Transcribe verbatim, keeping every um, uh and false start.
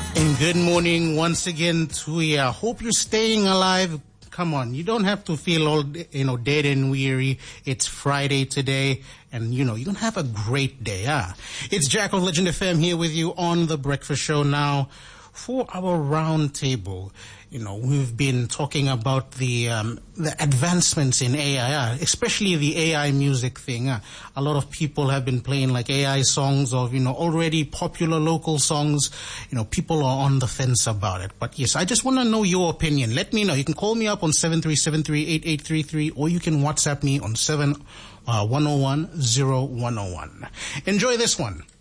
And good morning once again to you. I hope you're staying alive. Come on, you don't have to feel all, you know, dead and weary. It's Friday today, and, you know, you're going to have a great day, huh? It's Jack of Legend F M here with you on The Breakfast Show now for our round table. You know, we've been talking about the um, the advancements in A I, especially the A I music thing. Uh, a lot of people have been playing like A I songs of, you know, already popular local songs. You know, people are on the fence about it. But yes, I just want to know your opinion. Let me know. You can call me up on seven three seven three, eight eight three three, or you can WhatsApp me on seven one zero one zero one zero one. Enjoy this one.